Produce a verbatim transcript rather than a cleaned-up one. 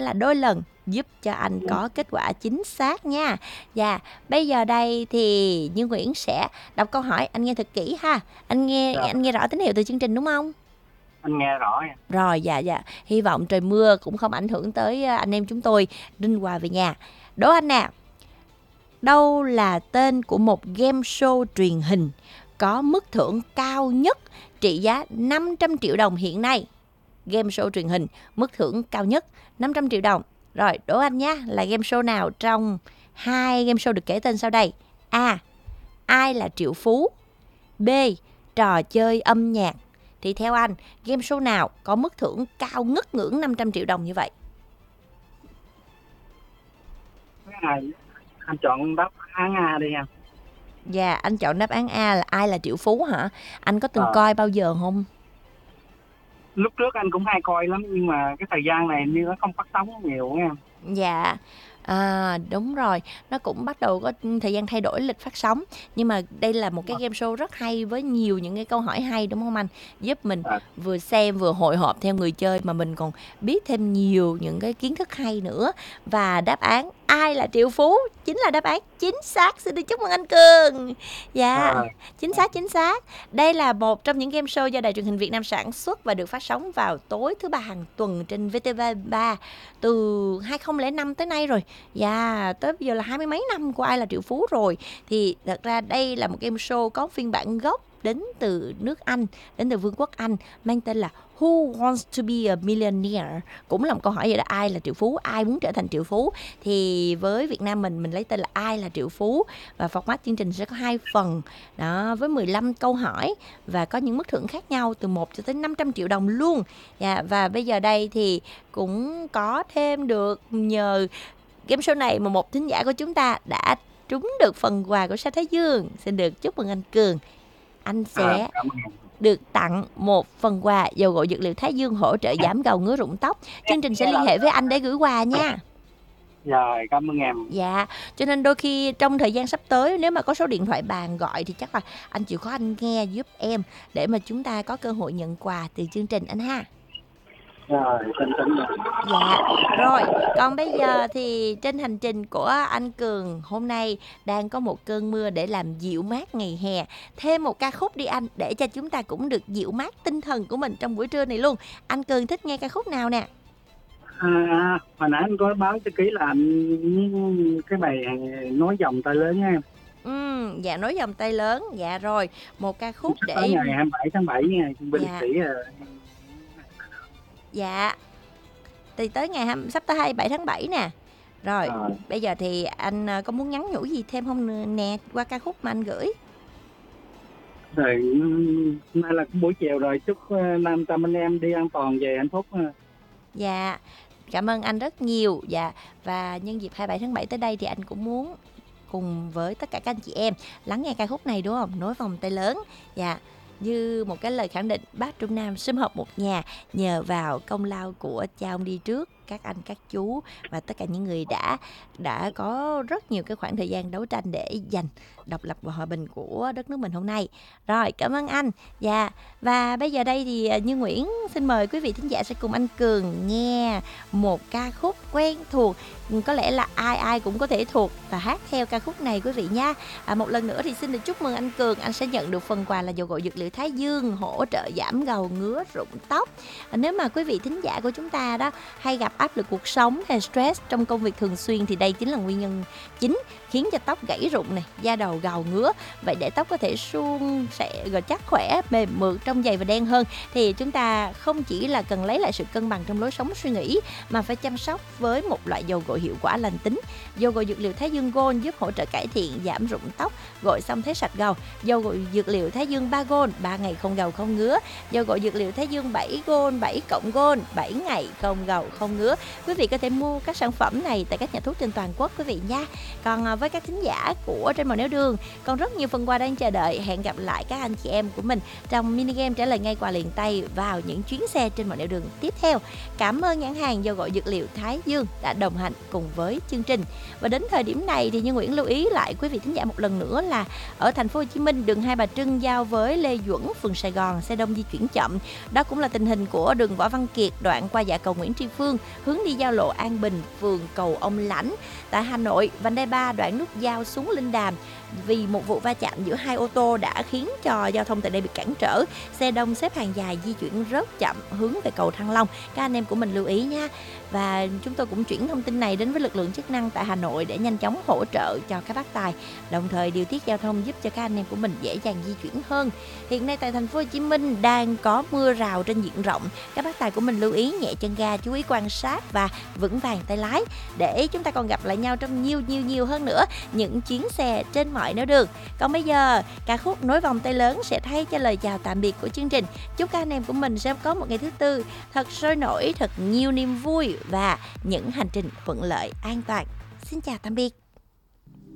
là đôi lần, giúp cho anh có kết quả chính xác nha. Và bây giờ đây thì Như Nguyễn sẽ đọc câu hỏi, anh nghe thật kỹ ha. Anh nghe Dạ, anh nghe rõ tín hiệu từ chương trình đúng không? anh nghe rõ nha. Rồi, dạ dạ. Hy vọng trời mưa cũng không ảnh hưởng tới à, anh em chúng tôi rinh quà về nhà. Đố anh nè, đâu là tên của một game show truyền hình có mức thưởng cao nhất trị giá năm trăm triệu đồng hiện nay? Game show truyền hình mức thưởng cao nhất năm trăm triệu đồng. Rồi, đố anh nhé, là game show nào trong hai game show được kể tên sau đây? A. Ai là triệu phú? B. Trò chơi âm nhạc. Thì theo anh, game show nào có mức thưởng cao ngất ngưỡng năm trăm triệu đồng như vậy? Cái này anh chọn đáp án A đi nha. Dạ, anh chọn đáp án A là Ai là triệu phú hả? Anh có từng Ờ. coi bao giờ không? Lúc trước anh cũng hay coi lắm, nhưng mà cái thời gian này như nó không phát sóng nhiều nha. Dạ, à, đúng rồi, nó cũng bắt đầu có thời gian thay đổi lịch phát sóng. Nhưng mà đây là một cái game show rất hay với nhiều những cái câu hỏi hay đúng không anh? Giúp mình À, vừa xem vừa hội họp theo người chơi mà mình còn biết thêm nhiều những cái kiến thức hay nữa. Và đáp án Ai là triệu phú chính là đáp án chính xác. Xin được chúc mừng anh Cường. Dạ, rồi. chính xác chính xác. Đây là một trong những game show do Đài truyền hình Việt Nam sản xuất và được phát sóng vào tối thứ ba hàng tuần trên vê tê vê ba từ hai không không năm tới nay rồi. Dạ, tới bây giờ là hai mươi mấy năm của Ai là triệu phú rồi. Thì thật ra đây là một game show có phiên bản gốc đến từ nước Anh, đến từ Vương quốc Anh, mang tên là Who wants to be a millionaire? Cũng là một câu hỏi vậy đó, ai là triệu phú, ai muốn trở thành triệu phú. Thì với Việt Nam mình, mình lấy tên là Ai là triệu phú. Và format chương trình sẽ có hai phần đó, với mười lăm câu hỏi và có những mức thưởng khác nhau từ một cho tới năm trăm triệu đồng luôn. Dạ, và bây giờ đây thì cũng có thêm được nhờ game show này mà một thính giả của chúng ta đã trúng được phần quà của Sa Thái Dương. Xin được chúc mừng anh Cường. Anh sẽ À, cảm ơn. được tặng một phần quà dầu gội dược liệu Thái Dương hỗ trợ giảm gầu ngứa rụng tóc. Chương trình sẽ liên hệ với anh để gửi quà nha. Rồi, cảm ơn em. Dạ, cho nên đôi khi trong thời gian sắp tới nếu mà có số điện thoại bàn gọi thì chắc là anh chịu khó anh nghe giúp em để mà chúng ta có cơ hội nhận quà từ chương trình anh ha. Rồi, xin xin rồi. Dạ, rồi, còn bây giờ thì trên hành trình của anh Cường hôm nay đang có một cơn mưa để làm dịu mát ngày hè. Thêm một ca khúc đi anh, để cho chúng ta cũng được dịu mát tinh thần của mình trong buổi trưa này luôn. Anh Cường thích nghe ca khúc nào nè? À, hồi nãy anh có báo cho ký là anh cái bài nói dòng tay lớn nha em. Ừ, dạ nói dòng tay lớn, dạ rồi, một ca khúc Sắp để... tới ngày hai mươi bảy tháng bảy nha, bên Dạ. sĩ à. Dạ, thì tới ngày hai- sắp tới hai mươi bảy tháng bảy nè. Rồi, Rồi. bây giờ thì anh ờ, có muốn nhắn nhủ gì thêm không nè qua ca khúc mà anh gửi? Rồi, nay là cũng buổi chiều rồi, chúc năm trăm anh em đi an toàn về hạnh phúc. Dạ, cảm ơn anh rất nhiều. Dạ, và nhân dịp hai mươi bảy tháng bảy tới đây thì anh cũng muốn cùng với tất cả các anh chị em lắng nghe ca khúc này đúng không? Nối vòng tay lớn. Dạ, như một cái lời khẳng định bác Trung Nam sum họp một nhà nhờ vào công lao của cha ông đi trước, các anh các chú và tất cả những người đã đã có rất nhiều cái khoảng thời gian đấu tranh để giành độc lập và hòa bình của đất nước mình hôm nay. Rồi, cảm ơn anh. Dạ, và bây giờ đây thì Như Nguyễn xin mời quý vị thính giả sẽ cùng anh Cường nghe một ca khúc quen thuộc, có lẽ là ai ai cũng có thể thuộc và hát theo ca khúc này quý vị nha. À, một lần nữa thì xin được chúc mừng anh Cường, anh sẽ nhận được phần quà là dầu gội dược liệu Thái Dương hỗ trợ giảm gầu ngứa rụng tóc. À, nếu mà quý vị thính giả của chúng ta đó hay gặp áp lực cuộc sống hay stress trong công việc thường xuyên thì đây chính là nguyên nhân chính khiến cho tóc gãy rụng này, da đầu gầu ngứa. Vậy để tóc có thể suôn sẽ rồi chắc khỏe, mềm mượt, trong dày và đen hơn thì chúng ta không chỉ là cần lấy lại sự cân bằng trong lối sống suy nghĩ mà phải chăm sóc với một loại dầu gội hiệu quả lành tính. Dầu gội dược liệu Thái Dương Gold giúp hỗ trợ cải thiện giảm rụng tóc, gội xong thấy sạch gầu. Dầu gội dược liệu Thái Dương ba Gold, ba ngày không gầu không ngứa. Dầu gội dược liệu Thái Dương bảy Gold, bảy cộng Gold, bảy ngày không gầu không ngứa. Quý vị có thể mua các sản phẩm này tại các nhà thuốc trên toàn quốc quý vị nha. Còn với các thính giả của Trên Màu Nẻo Đường còn rất nhiều phần quà đang chờ đợi. Hẹn gặp lại các anh chị em của mình trong mini game trả lời ngay quà liền tay vào những chuyến xe Trên Màu Nẻo Đường tiếp theo. Cảm ơn nhãn hàng dầu gội dược liệu Thái Dương đã đồng hành cùng với chương trình. Và đến thời điểm này thì Như Nguyễn lưu ý lại quý vị thính giả một lần nữa là ở thành phố Hồ Chí Minh, đường Hai Bà Trưng giao với Lê Duẩn, phường Sài Gòn, xe đông di chuyển chậm. Đó cũng là tình hình của đường Võ Văn Kiệt đoạn qua dạ cầu Nguyễn Tri Phương. hướng đi giao lộ An Bình, phường Cầu Ông Lãnh. Tại Hà Nội, vành đai ba đoạn nút giao xuống Linh Đàm, vì một vụ va chạm giữa hai ô tô đã khiến cho giao thông tại đây bị cản trở. Xe đông xếp hàng dài di chuyển rất chậm hướng về cầu Thăng Long. Các anh em của mình lưu ý nha. Và chúng tôi cũng chuyển thông tin này đến với lực lượng chức năng tại Hà Nội để nhanh chóng hỗ trợ cho các bác tài, đồng thời điều tiết giao thông giúp cho các anh em của mình dễ dàng di chuyển hơn. Hiện nay tại thành phố Hồ Chí Minh đang có mưa rào trên diện rộng. Các bác tài của mình lưu ý nhẹ chân ga, chú ý quan sát và vững vàng tay lái để chúng ta còn gặp lại nhau trong nhiều nhiều nhiều hơn nữa những chuyến xe trên mọi nẻo đường. Còn bây giờ, ca khúc Nối Vòng Tay Lớn sẽ thay cho lời chào tạm biệt của chương trình. Chúc các anh em của mình sẽ có một ngày thứ tư thật sôi nổi, thật nhiều niềm vui và những hành trình thuận lợi, an toàn. Xin chào tạm biệt.